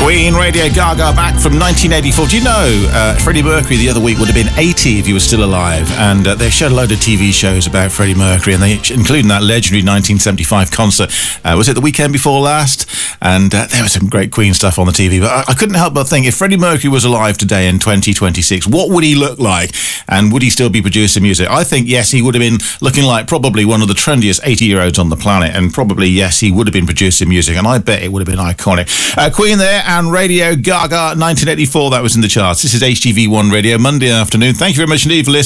Queen, Radio Gaga, back from 1984. Do you know, Freddie Mercury the other week would have been 80 if he was still alive, and they showed a load of TV shows about Freddie Mercury, and they, including that legendary 1975 concert. Was it the weekend before last? And there was some great Queen stuff on the TV, but I couldn't help but think, if Freddie Mercury was alive today in 2026, what would he look like, and would he still be producing music? I think, yes, he would have been looking like probably one of the trendiest 80-year-olds on the planet, and probably, yes, he would have been producing music, and I bet it would have been iconic. Queen there, and Radio Gaga, 1984, that was in the charts. This is HTV1 Radio, Monday afternoon. Thank you very much indeed for listening.